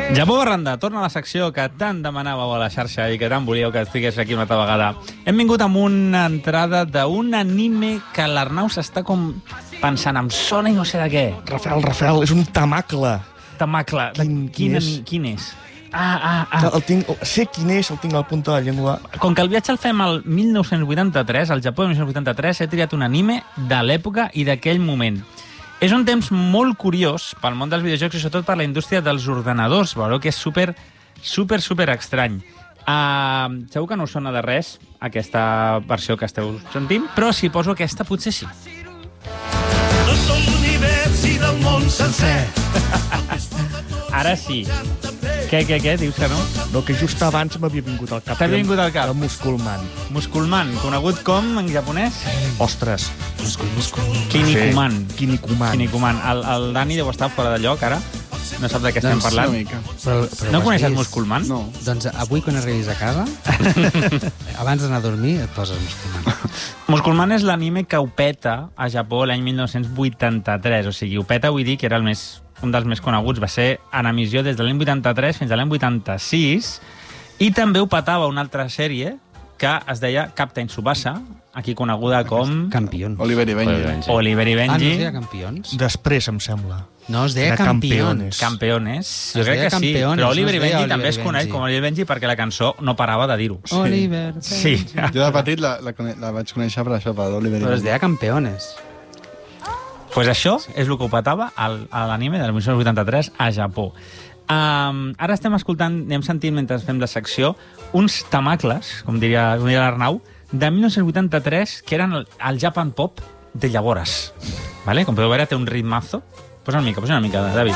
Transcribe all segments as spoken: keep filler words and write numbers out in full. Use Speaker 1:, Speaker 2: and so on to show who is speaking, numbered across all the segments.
Speaker 1: Japó Barranda, torna a la secció que tant demanàveu a la xarxa i que tant volíeu que estigués aquí una altra vegada. Hem vingut amb una entrada d'un anime que l'Arnau s'està com pensant, em sona i no sé de què.
Speaker 2: Rafael, Rafael, és un tamacle.
Speaker 1: Tamacle.
Speaker 2: Quin,
Speaker 1: quin,
Speaker 2: quin és?
Speaker 1: Quin és? Ah, ah, ah.
Speaker 2: El tinc, sé quin és, el tinc a la punta de la llengua.
Speaker 1: Com que el viatge el fem al mil nou-cents vuitanta-tres, al Japó de mil nou-cents vuitanta-tres, he triat un anime de l'època i d'aquell moment. És un temps molt curiós pel món dels videojocs i sobretot per la indústria dels ordenadors. Veureu que és super, super, super estrany. Uh, segur que no us sona de res aquesta versió que esteu sentint, però si poso aquesta potser sí.
Speaker 3: Tot l'univers i del món sencer.
Speaker 1: Ara sí. Què, què, què? Dius que no?
Speaker 2: No, que just abans m'havia vingut al cap.
Speaker 1: T'havia vingut al cap?
Speaker 2: El Musculman.
Speaker 1: Musculman, conegut com en japonès?
Speaker 2: Ostres.
Speaker 1: Muscul, muscul. Kinnikuman.
Speaker 2: Sí. Kinnikuman.
Speaker 1: Kinnikuman. El, el Dani deu estar fora de lloc, ara. No sap de què estem
Speaker 4: Doncs
Speaker 1: parlant.
Speaker 4: una mica.
Speaker 5: Però, però
Speaker 1: No
Speaker 5: ho has
Speaker 1: coneixes
Speaker 5: vist?
Speaker 1: Musculman?
Speaker 4: No.
Speaker 5: Doncs avui, quan arribis a casa, abans d'anar a dormir, et poses Musculman.
Speaker 1: Musculman és l'anime que ho peta a Japó l'any mil nou-cents vuitanta-tres. O sigui, ho peta, vull dir que era el més, un dels més coneguts. Va ser en emissió des de l'any vuitanta-tres fins a l'any vuitanta-sis. I també ho petava una altra sèrie que es deia Captain Tsubasa, aquí coneguda com
Speaker 5: Campions.
Speaker 4: Oliver i Benji.
Speaker 1: Oliver i
Speaker 5: Ah, no es
Speaker 1: Benji.
Speaker 5: deia Campions?
Speaker 2: Després, em sembla.
Speaker 5: No, es deia
Speaker 2: Era
Speaker 5: Campions.
Speaker 2: Campeones.
Speaker 1: Campeones. Jo
Speaker 5: Es
Speaker 1: crec
Speaker 5: deia
Speaker 1: que sí.
Speaker 5: Campeones,
Speaker 1: Però
Speaker 5: no
Speaker 1: Oliver
Speaker 5: es
Speaker 1: i
Speaker 5: deia
Speaker 1: Benji
Speaker 5: Oliver
Speaker 1: també
Speaker 5: i
Speaker 1: es coneix
Speaker 5: Benji.
Speaker 1: com Oliver i Benji perquè la cançó no parava de dir-ho.
Speaker 5: Oliver.
Speaker 1: Sí.
Speaker 4: Jo de petit la, la, cone- la vaig conèixer per això, per Oliver i
Speaker 5: Però es
Speaker 4: Benji.
Speaker 5: deia Campeones.
Speaker 1: Pues això és el que ho petava al- a l'anime del mil nou-cents vuitanta-tres a Japó. Um, ara estem escoltant, anem sentint mentre fem la secció, uns tamacles, com diria, com diria l'Arnau, de mil nou-cents vuitanta-tres, que eren el, el Japan Pop de llavors. Vale? Com podeu veure, té un ritmazo. Posa una mica, posa una mica, David.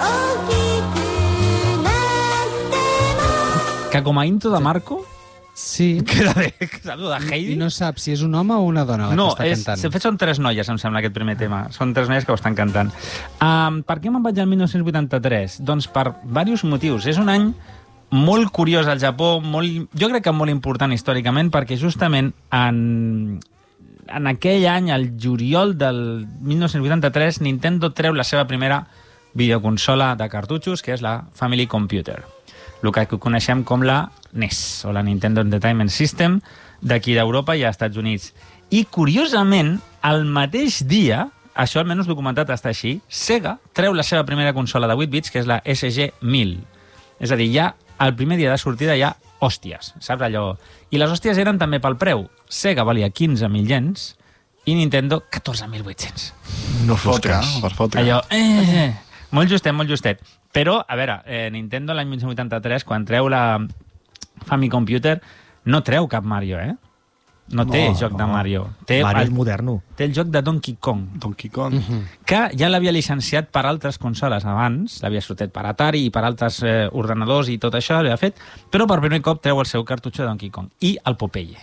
Speaker 1: Que com a intro de Marco,
Speaker 5: Sí.
Speaker 1: queda bé. Saps, de
Speaker 5: I
Speaker 1: Heidi.
Speaker 5: no saps si és un home o una dona la
Speaker 1: No,
Speaker 5: que està
Speaker 1: és,
Speaker 5: cantant.
Speaker 1: de fet són tres noies, em sembla, aquest primer tema. Són tres noies que ho estan cantant. Um, per què me'n vaig al mil nou-cents vuitanta-tres? Doncs per diversos motius. És un any molt curiós al Japó, molt, jo crec que molt important històricament, perquè justament en, en aquell any, el juliol del mil nou-cents vuitanta-tres, Nintendo treu la seva primera videoconsola de cartutxos, que és la Family Computer, el que coneixem com la N E S, o la Nintendo Entertainment System, d'aquí d'Europa i als Estats Units. I, curiosament, el mateix dia, això almenys documentat està així, Sega treu la seva primera consola de vuit bits, que és la S G mil. És a dir, ja el primer dia de sortida hi ha hòsties, saps allò? I les hòsties eren també pel preu. Sega valia quinze mil yens i Nintendo catorze mil vuit-cents.
Speaker 2: No fos
Speaker 4: Fotre,
Speaker 2: cas.
Speaker 4: per fotre.
Speaker 1: Allò, eh, molt justet, molt justet. Però, a veure, eh, Nintendo l'any mil nou-cents vuitanta-tres, quan treu la Family Computer, no treu cap Mario, eh? No té
Speaker 4: No,
Speaker 1: joc de
Speaker 4: no.
Speaker 1: Mario. Té,
Speaker 2: Mario és
Speaker 1: el,
Speaker 2: moderno.
Speaker 1: té el joc de Donkey Kong,
Speaker 4: Donkey Kong.
Speaker 1: que ja l'havia llicenciat per altres consoles abans, l'havia sortit per Atari i per altres eh, ordenadors i tot això l'havia fet, però per primer cop treu el seu cartutxo de Donkey Kong i el Popeye.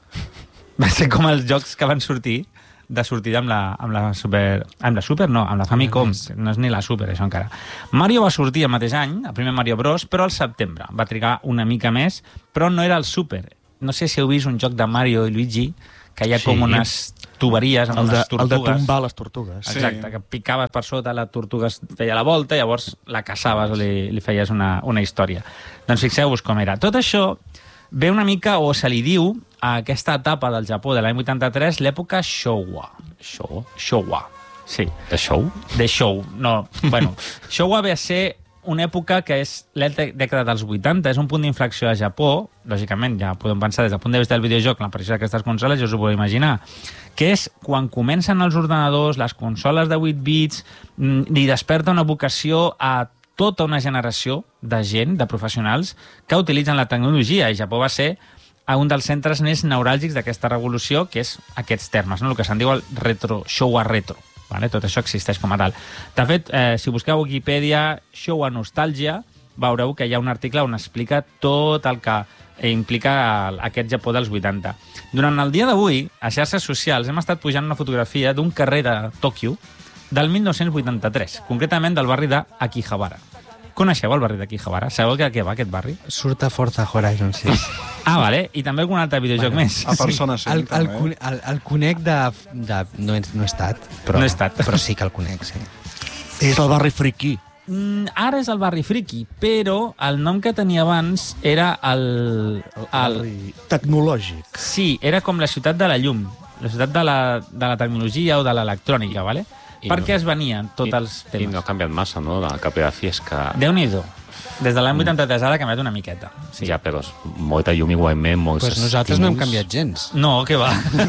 Speaker 1: Va ser com els jocs que van sortir de sortida amb la, amb la Super... Amb la Super, no, amb la Famicom. No és ni la Super, això encara. Mario va sortir el mateix any, el primer Mario Bros, però al setembre. Va trigar una mica més, però no era el Super. No sé si heu vist un joc de Mario i Luigi, que hi ha
Speaker 2: Sí.
Speaker 1: com unes tuberies amb
Speaker 2: El de,
Speaker 1: unes
Speaker 2: el de
Speaker 1: tortugues.
Speaker 2: tombar les tortugues.
Speaker 4: Sí.
Speaker 1: Exacte, que picaves per sota, la tortuga es feia la volta, llavors la caçaves o li, li feies una, una història. Doncs fixeu-vos com era. Tot això ve una mica, o se li diu, a aquesta etapa del Japó de l'any vuitanta-tres, l'època Showa. Showa? Showa, sí.
Speaker 6: De show?
Speaker 1: De show, no. Bueno, Showa ve a ser una època que és la dècada dels vuitanta, és un punt d'inflexió a Japó, lògicament, ja podem pensar des del punt de vista del videojoc, l'aparició d'aquestes consoles, ja us ho podeu imaginar, que és quan comencen els ordenadors, les consoles de vuit bits, i desperta una vocació a tota una generació de gent, de professionals, que utilitzen la tecnologia, i Japó va ser un dels centres més neuràlgics d'aquesta revolució, que és aquests termes, no? El que se'n diu el retro, Showa retro. Vale? Tot això existeix com a tal. De fet, eh, si busqueu a Wikipedia Showa nostàlgia, veureu que hi ha un article on explica tot el que implica aquest Japó dels vuitanta. Durant el dia d'avui, a xarxes socials, hem estat pujant una fotografia d'un carrer de Tòquio del mil nou-cents vuitanta-tres, concretament del barri d'Akihabara. Coneixeu el barri d'Akihabara? Sabeu de què va aquest barri?
Speaker 5: Surt a Forza Horizon sis.
Speaker 1: Ah, vale. I també algun altre videojoc
Speaker 5: Bueno,
Speaker 1: més.
Speaker 4: A Persona
Speaker 5: el,
Speaker 4: cinc,
Speaker 5: el,
Speaker 4: també.
Speaker 5: cone- el, el conec de... de no, he, no he estat, però,
Speaker 1: No he estat.
Speaker 5: però sí que el conec, sí.
Speaker 2: És el barri friqui.
Speaker 1: Mm, ara és el barri friki, però el nom que tenia abans era el... el...
Speaker 2: Barri tecnològic.
Speaker 1: Sí, era com la ciutat de la llum, la ciutat de la, de la tecnologia o de l'electrònica, ¿vale?
Speaker 6: I
Speaker 1: perquè
Speaker 6: no-
Speaker 1: es venien tots
Speaker 6: I,
Speaker 1: els
Speaker 6: I
Speaker 1: temes.
Speaker 6: no ha canviat massa, no? La Capella Fiesca...
Speaker 1: Déu-n'hi-do. Des de l'any vuitanta-tres ara ha canviat una miqueta.
Speaker 6: Sí. Ja, però és molta llum igualment, molts
Speaker 5: Pues nosaltres no hem
Speaker 6: estímuls.
Speaker 5: canviat gens.
Speaker 1: No, què va?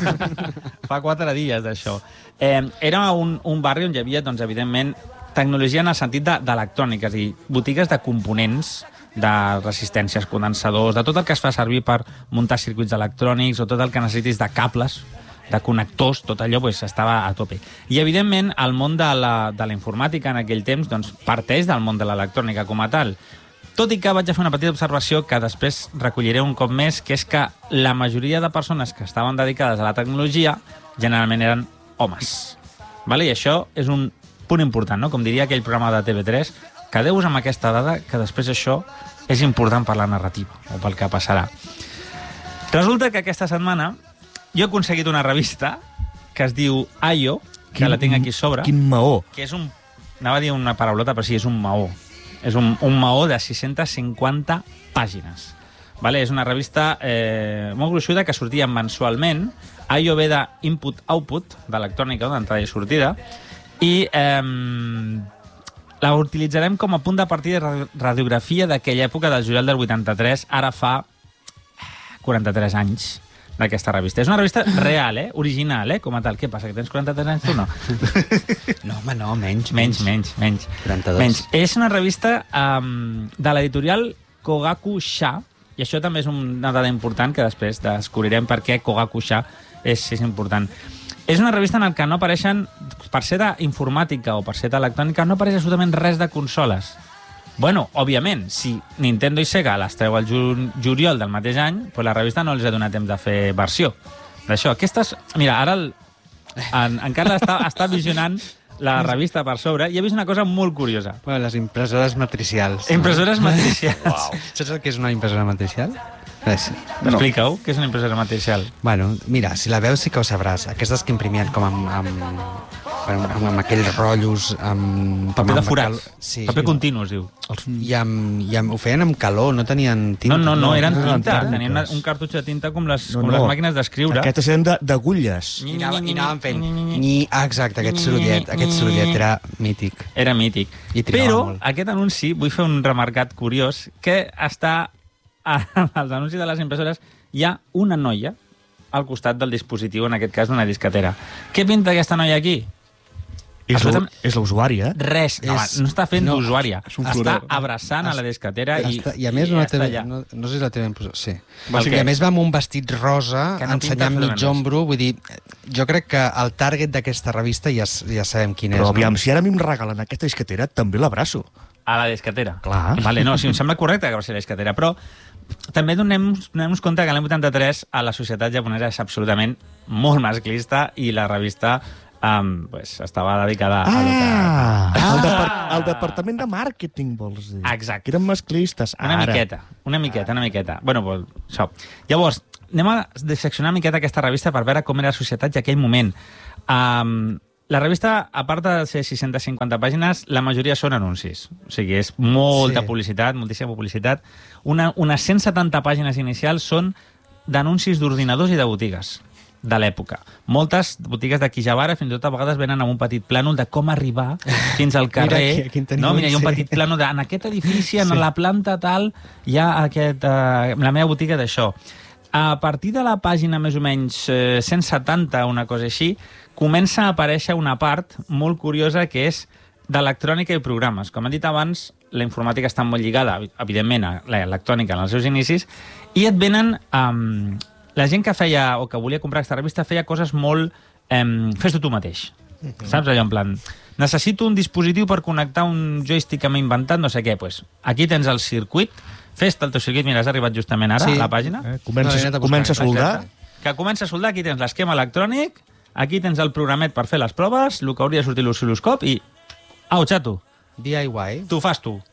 Speaker 1: Fa quatre dies d'això. Eh, era un, un barri on hi havia, doncs, evidentment, tecnologia en el sentit de- d'electrònica, és a dir, botigues de components, de resistències, condensadors, de tot el que es fa servir per muntar circuits electrònics o tot el que necessitis de cables, de connectors, tot allò pues, estava a tope. I, evidentment, el món de la, de la informàtica en aquell temps doncs, parteix del món de l'electrònica com a tal. Tot i que vaig a fer una petita observació que després recolliré un cop més, que és que la majoria de persones que estaven dedicades a la tecnologia generalment eren homes. Vale? I això és un punt important, no? Com diria aquell programa de T V tres, quedeu-vos amb aquesta dada, que després això és important per la narrativa o pel que passarà. Resulta que aquesta setmana jo he aconseguit una revista que es diu I O, que la tinc aquí a sobre,
Speaker 2: Quin maó.
Speaker 1: que és un... Anava a dir una paraulota, però sí, és un maó. És un, un maó de sis-centes cinquanta pàgines. Vale? És una revista eh, molt gruixuda que sortia mensualment. I O ve d'Input-Output, d'electrònica, d'entrada i sortida, i eh, la utilitzarem com a punt de partida de radiografia d'aquella època del juliol del vuitanta-tres, ara fa quaranta-tres anys d'aquesta revista. És una revista real, eh? Original, eh? Com a tal. Què passa, que tens quaranta-tres anys tu no?
Speaker 5: No, home, no, menys.
Speaker 1: Menys, menys, menys.
Speaker 5: quaranta-dos.
Speaker 1: menys. És una revista um, de l'editorial Kogakusha, i això també és una dada important que després descobrirem per què Kogakusha és, és important. És una revista en què no apareixen, per ser d'informàtica o per ser d'electrònica, no apareix absolutament res de consoles. Bueno, òbviament, si Nintendo i Sega les treu al ju juliol del mateix any, pues la revista no els ha donat temps de fer versió d'això. Aquestes... Mira, ara el, en, en Carles està, està visionant la revista per sobre i he vist una cosa molt curiosa.
Speaker 5: Bueno, les impressores matricials.
Speaker 1: Impressores matricials.
Speaker 6: Uau.
Speaker 5: Saps el que és una impressora matricial? Res.
Speaker 4: No.
Speaker 1: Explica-ho, què és una impressora matricial?
Speaker 5: Bueno, mira, si la veus sí que ho sabràs. Aquestes que imprimien com amb, amb, amb, amb, amb aquells rotllos... Amb,
Speaker 1: Paper de
Speaker 5: amb
Speaker 1: forat.
Speaker 5: cal- Sí.
Speaker 1: Paper continu, es diu.
Speaker 5: I, amb, I amb, ho feien amb calor, no tenien tinta.
Speaker 1: No, no, no, eren
Speaker 2: no eren
Speaker 1: tinta.
Speaker 2: tintes.
Speaker 1: Tenien una, un cartutx de tinta com les,
Speaker 2: No,
Speaker 1: com
Speaker 2: no.
Speaker 1: les màquines d'escriure.
Speaker 2: Aquestes eren de- d'agulles.
Speaker 5: I, anava, I anaven fent... Ni, ah, exacte, aquest sorollet, aquest sorollet era mític.
Speaker 1: Era mític.
Speaker 5: I trigava
Speaker 1: Però
Speaker 5: molt.
Speaker 1: aquest anunci, vull fer un remarcat curiós, que està als anuncis de les impressores hi ha una noia al costat del dispositiu, en aquest cas d'una disquetera. Què pinta aquesta noia aquí?
Speaker 2: És
Speaker 1: Absolutament-
Speaker 2: la- és la usuària.
Speaker 1: Res, no,
Speaker 5: És-
Speaker 1: no està fent
Speaker 5: no,
Speaker 1: d'usuària.
Speaker 4: és un
Speaker 1: Està
Speaker 4: florero.
Speaker 1: abraçant a la disquetera i,
Speaker 5: Està, I a més, no, la
Speaker 1: està
Speaker 5: teva,
Speaker 1: allà.
Speaker 5: no, no sé si la teva impressora... Sí.
Speaker 1: El
Speaker 5: O sigui,
Speaker 1: què?
Speaker 5: a més va amb un vestit rosa,
Speaker 1: Que no pinta
Speaker 5: ensenyant
Speaker 1: absolutament
Speaker 5: mig
Speaker 1: res.
Speaker 5: ombro. Vull dir, jo crec que el target d'aquesta revista ja, s- ja sabem quin
Speaker 2: Però
Speaker 5: és.
Speaker 2: aviam,
Speaker 5: no?
Speaker 2: si ara a mi em regalen aquesta disquetera, també l'abraço.
Speaker 1: A la disquetera.
Speaker 2: Clar.
Speaker 1: Vale, no, sí, em sembla correcte que va ser la disquetera, però també donem-nos donem compte que l'any vuitanta-tres a la societat japonesa és absolutament molt masclista i la revista um, pues, estava dedicada a...
Speaker 2: Ah,
Speaker 1: lo que...
Speaker 2: el, depart el departament de màrqueting, vols dir.
Speaker 1: Exacte.
Speaker 2: Que eren masclistes.
Speaker 1: Una
Speaker 2: Ara.
Speaker 1: miqueta, una miqueta, una miqueta. Bueno, pues, això. Llavors, anem a disseccionar una miqueta aquesta revista per veure com era la societat en aquell moment. Um, la revista, a part de ser sis-centes cinquanta pàgines, la majoria són anuncis. O sigui, és molta
Speaker 5: Sí.
Speaker 1: publicitat, moltíssima publicitat. Una, unes cent setanta pàgines inicials són d'anuncis d'ordinadors i de botigues de l'època. Moltes botigues de Kijabara fins i tot a vegades venen amb un petit plànol de com arribar fins al carrer.
Speaker 5: Mira, aquí- aquí en tenim
Speaker 1: no, mira, hi ha un
Speaker 5: un, sí.
Speaker 1: petit plànol de en aquest edifici, en la planta tal, hi ha aquest, uh, la meva botiga d'això. A partir de la pàgina més o menys eh, cent setanta, una cosa així, comença a aparèixer una part molt curiosa que és d'electrònica i programes. Com he dit abans, la informàtica està molt lligada, evidentment, a l'electrònica en els seus inicis, i et venen... Um, la gent que feia o que volia comprar aquesta revista feia coses molt... Um, fes-ho tu mateix. Saps? Allò en plan... Necessito un dispositiu per connectar un joystick que m'he inventat, no sé què. Pues, aquí tens el circuit, fes-te el teu circuit, mira, has arribat justament ara
Speaker 5: Sí.
Speaker 1: a la pàgina.
Speaker 2: Eh, comença,
Speaker 5: No, he anat a buscar,
Speaker 2: comença a soldar.
Speaker 5: exacte.
Speaker 1: Que comença a soldar, aquí tens l'esquema electrònic, aquí tens el programet per fer les proves, el que hauria de sortir l'oscil·loscop i... Au, xato,
Speaker 5: D I Y.
Speaker 1: tu fas tu.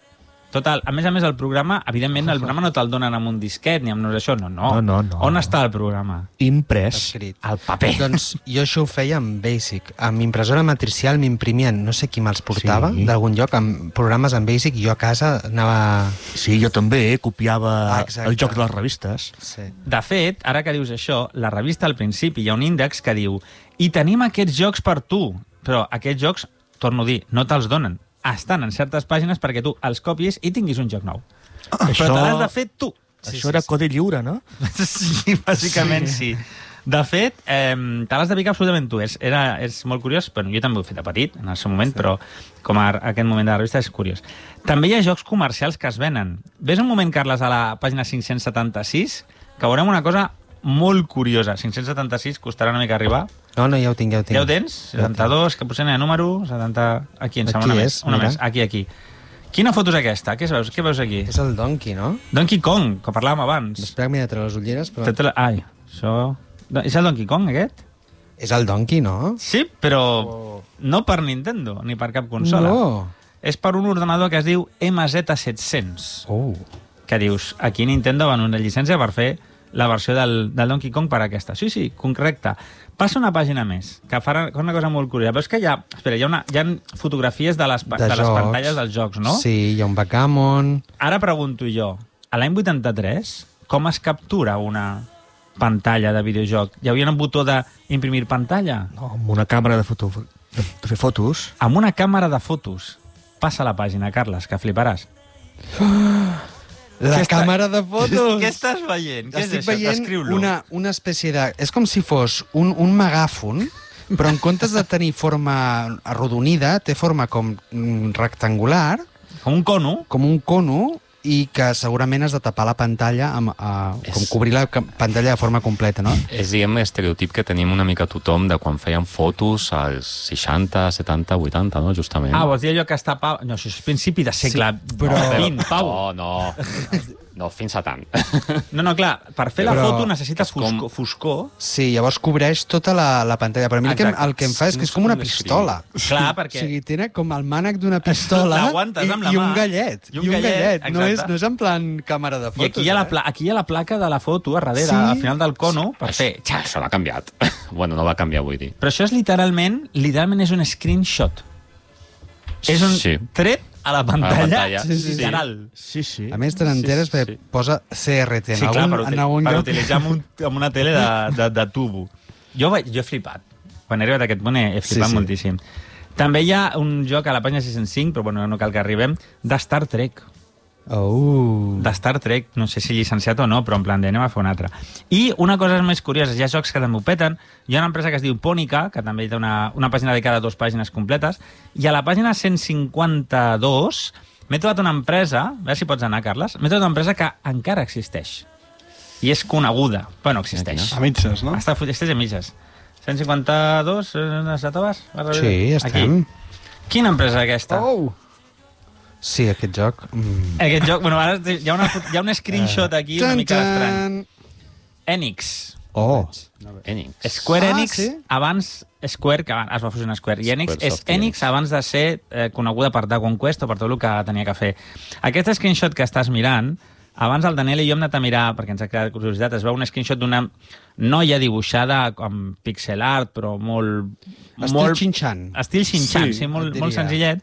Speaker 1: Total, a més a més el programa, evidentment el programa no te'l donen amb un disquet ni amb no això, no, no.
Speaker 2: No, no, no.
Speaker 1: On està el programa?
Speaker 2: Imprès.
Speaker 5: Escrit.
Speaker 1: Al paper.
Speaker 5: Doncs jo això ho feia amb Basic. Amb impressora matricial m'imprimien, no sé qui me'ls portava,
Speaker 2: Sí.
Speaker 5: d'algun lloc, amb programes en Basic, i jo a casa anava...
Speaker 2: Sí, jo també eh, copiava
Speaker 5: Ah, exacte.
Speaker 2: el joc de les revistes.
Speaker 5: Sí.
Speaker 1: De fet, ara que dius això, la revista al principi hi ha un índex que diu i tenim aquests jocs per tu, però aquests jocs, torno a dir, no te'ls donen. Estan en certes pàgines perquè tu els copies i tinguis un joc nou. Ah, però
Speaker 2: això-
Speaker 1: te l'has de fer tu.
Speaker 2: Això era codi lliure, no?
Speaker 1: Sí, bàsicament sí. De fet, eh, te l'has de picar absolutament tu. És, era, és molt curiós, bueno, jo també ho he fet de petit, en el seu moment, sí. però com a aquest moment de la revista és curiós. També hi ha jocs comercials que es venen. Ves un moment, Carles, a la pàgina cinc-cents setanta-sis, que veurem una cosa molt curiosa. cinc-cents setanta-sis costarà una mica arribar.
Speaker 5: No, no, ja ho tinc, ja ho tinc.
Speaker 1: Ja ho tens? setanta-dos, que potser no hi ha número, setanta... Aquí, em sembla
Speaker 5: Aquí
Speaker 1: una
Speaker 5: és,
Speaker 1: més. Una
Speaker 5: mira.
Speaker 1: més, aquí, aquí. Quina foto és aquesta? Què veus, què veus aquí?
Speaker 5: És el Donkey, no?
Speaker 1: Donkey Kong, que parlàvem abans.
Speaker 5: Espera que m'he de treure les ulleres, però...
Speaker 1: Té- té- Ai, això... És el Donkey Kong, aquest?
Speaker 5: És el Donkey, no?
Speaker 1: Sí, però no per Nintendo, ni per cap consola.
Speaker 5: No.
Speaker 1: És per un ordenador que es diu M Z set-cents,
Speaker 5: Oh.
Speaker 1: que dius, aquí Nintendo van una llicència per fer la versió del, del Donkey Kong per aquesta. Sí, sí, correcte. Passa una pàgina més, que farà una cosa molt curiosa. Però és que hi ha, espera, hi ha, una, hi ha fotografies de les, de
Speaker 5: De
Speaker 1: les
Speaker 5: jocs.
Speaker 1: pantalles dels jocs, no?
Speaker 5: Sí, hi ha un backgammon...
Speaker 1: Ara pregunto jo, a l'any vuitanta-tres, com es captura una pantalla de videojoc? Hi havia un botó d'imprimir pantalla?
Speaker 2: No, amb una càmera de, foto, de, de fer fotos.
Speaker 1: Amb una càmera de fotos. Passa la pàgina, Carles, que fliparàs.
Speaker 5: La
Speaker 1: Què està-
Speaker 5: càmera de fotos!
Speaker 1: Què estàs veient? Què és
Speaker 5: Estic
Speaker 1: això?
Speaker 5: veient
Speaker 1: Descriu-lo.
Speaker 5: una, una espècie de... És com si fos un, un megàfon, però en comptes de tenir forma arrodonida, té forma com mm, rectangular,
Speaker 1: Com un cono.
Speaker 5: com un cono, i que segurament has de tapar la pantalla, amb, uh, com
Speaker 6: És-
Speaker 5: cobrir la ca- pantalla de forma completa, no?
Speaker 6: És, diguem, l'estereotip que tenim una mica tothom de quan feien fotos als seixanta, setanta, vuitanta, no? Justament.
Speaker 1: Ah, vols dir allò que està... Pa... No, això és principi de segle
Speaker 5: Sí, però-
Speaker 1: vint, Pau.
Speaker 6: No, no. No, fins a tant.
Speaker 1: No, no, clar, per fer la
Speaker 5: Però
Speaker 1: foto necessites
Speaker 6: és com-
Speaker 1: foscor. foscor.
Speaker 5: Sí, llavors cobreix tota la, la pantalla. Però a mi el que, em-
Speaker 1: Exacte.
Speaker 5: el que em fa és que és com una pistola.
Speaker 1: Clar,
Speaker 5: O
Speaker 1: perquè...
Speaker 5: sigui, té com el mànec d'una pistola
Speaker 1: L'aguantes
Speaker 5: i,
Speaker 1: amb la
Speaker 5: i
Speaker 1: mà.
Speaker 5: un gallet.
Speaker 1: I un gallet,
Speaker 5: No, és,
Speaker 1: exacte.
Speaker 5: no és en plan càmera de fotos.
Speaker 1: I aquí hi, ha la
Speaker 5: eh?
Speaker 1: pla... aquí hi ha la placa de la foto a darrere,
Speaker 5: Sí.
Speaker 1: al final del cono, per fer...
Speaker 6: Això, això l'ha canviat. Bueno, no va canviar, vull dir.
Speaker 1: Però això és literalment, literalment és un screenshot. És un
Speaker 6: Sí.
Speaker 1: tret a la pantalla,
Speaker 6: pantalla.
Speaker 1: sí,
Speaker 6: Sí, sí.
Speaker 1: literal.
Speaker 2: Sí, sí.
Speaker 5: A més, te n'enteres
Speaker 6: Sí, sí,
Speaker 5: perquè
Speaker 6: sí.
Speaker 5: posa C R T en
Speaker 1: Sí, clar,
Speaker 5: algun,
Speaker 1: per, uti
Speaker 5: en algun
Speaker 1: per
Speaker 5: lloc.
Speaker 1: utilitzar amb, un, amb una tele de, de, de tubo. Jo, vaig, jo he flipat. Quan he arribat a aquest punt he, he flipat
Speaker 5: Sí, sí.
Speaker 1: moltíssim. També hi ha un joc a la pàgina sis cents cinc, però bueno, no cal que arribem, de Star Trek.
Speaker 5: Oh.
Speaker 1: De Star Trek, no sé si llicenciat o no, però en plan de anem a fer una altra. I una cosa més curiosa, hi ha jocs que també ho peten, hi ha una empresa que es diu Pònica, que també té una, una pàgina dedicada a dues pàgines completes, i a la pàgina cent cinquanta-dos m'he trobat una empresa, a veure si pots anar, Carles, m'he trobat una empresa que encara existeix. I és coneguda. Bueno, existeix.
Speaker 4: A mitges, no?
Speaker 1: Està existeix a mitges. cent cinquanta-dos, eh, la trobes?
Speaker 5: Sí, estem.
Speaker 1: Aquí. Quina empresa és aquesta?
Speaker 5: Oh. Sí, aquest joc... Mm.
Speaker 1: Aquest joc, bueno, ara hi ha, una, hi ha un screenshot aquí una
Speaker 5: Tan,
Speaker 1: mica estrany.
Speaker 5: tan.
Speaker 1: Enix.
Speaker 2: Oh,
Speaker 6: Enix.
Speaker 1: Square
Speaker 5: Ah,
Speaker 1: Enix,
Speaker 5: sí?
Speaker 1: abans Square, que es va fusionar Square, i Enix és
Speaker 6: Squaresoft
Speaker 1: Enix
Speaker 6: Enix.
Speaker 1: abans de ser eh, coneguda per Dragon Quest o per tot el que tenia que fer. Aquest screenshot que estàs mirant, abans el Daniel i jo hem anat a mirar, perquè ens ha creat curiositat, es veu un screenshot d'una noia dibuixada amb pixel art, però molt...
Speaker 5: Estil
Speaker 1: molt
Speaker 5: Shin-chan.
Speaker 1: Estil Shin-chan, sí,
Speaker 4: Sí,
Speaker 1: sí, molt,
Speaker 5: et
Speaker 1: molt
Speaker 5: diria.
Speaker 1: senzillet,